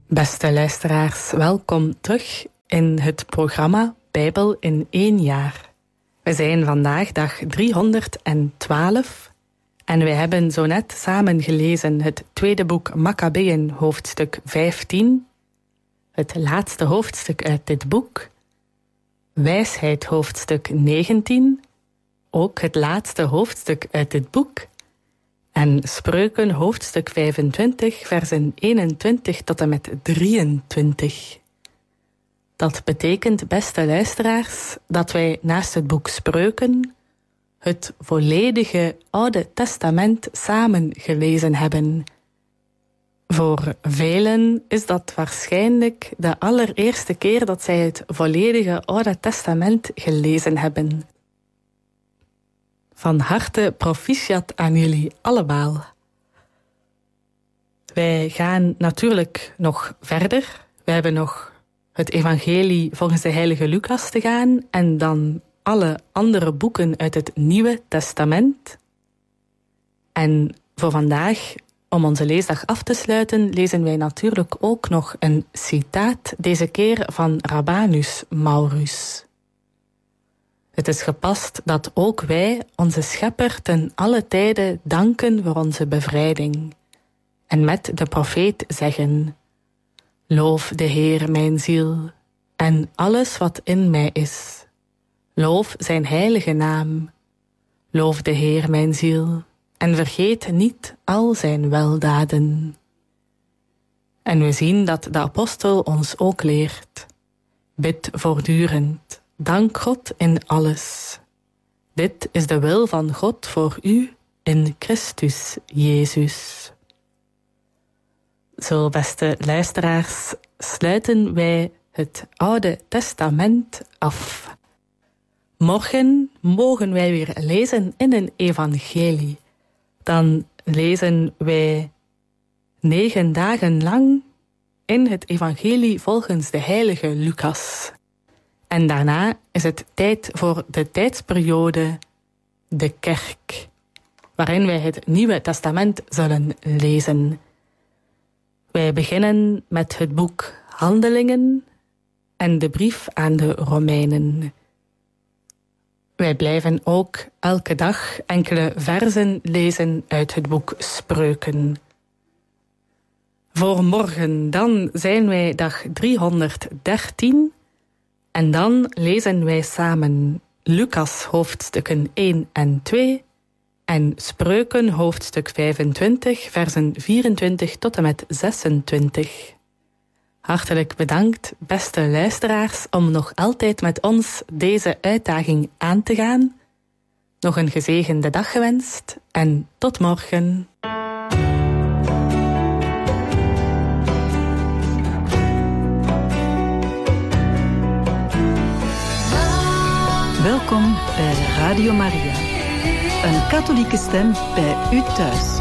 Beste luisteraars, welkom terug in het programma Bijbel in 1 jaar. We zijn vandaag dag 312 en wij hebben zo net samen gelezen het tweede boek Makkabeeën, hoofdstuk 15, het laatste hoofdstuk uit dit boek, Wijsheid, hoofdstuk 19, ook het laatste hoofdstuk uit dit boek, en Spreuken, hoofdstuk 25, versen 21 tot en met 23. Dat betekent, beste luisteraars, dat wij naast het boek Spreuken het volledige Oude Testament samen gelezen hebben. Voor velen is dat waarschijnlijk de allereerste keer dat zij het volledige Oude Testament gelezen hebben. Van harte proficiat aan jullie allemaal. Wij gaan natuurlijk nog verder. We hebben nog het evangelie volgens de heilige Lucas te gaan en dan alle andere boeken uit het Nieuwe Testament. En voor vandaag, om onze leesdag af te sluiten, lezen wij natuurlijk ook nog een citaat, deze keer van Rabanus Maurus. Het is gepast dat ook wij onze Schepper ten alle tijde danken voor onze bevrijding. En met de profeet zeggen: Loof de Heer mijn ziel en alles wat in mij is. Loof zijn heilige naam. Loof de Heer mijn ziel en vergeet niet al zijn weldaden. En we zien dat de apostel ons ook leert: bid voortdurend. Dank God in alles. Dit is de wil van God voor u in Christus Jezus. Zo, beste luisteraars, sluiten wij het Oude Testament af. Morgen mogen wij weer lezen in een evangelie. Dan lezen wij 9 dagen lang in het evangelie volgens de heilige Lucas. En daarna is het tijd voor de tijdsperiode de kerk, waarin wij het Nieuwe Testament zullen lezen. Wij beginnen met het boek Handelingen en de brief aan de Romeinen. Wij blijven ook elke dag enkele versen lezen uit het boek Spreuken. Voor morgen dan zijn wij dag 313... En dan lezen wij samen Lucas hoofdstukken 1 en 2 en Spreuken hoofdstuk 25, versen 24 tot en met 26. Hartelijk bedankt, beste luisteraars, om nog altijd met ons deze uitdaging aan te gaan. Nog een gezegende dag gewenst en tot morgen. Welkom bij Radio Maria, een katholieke stem bij u thuis.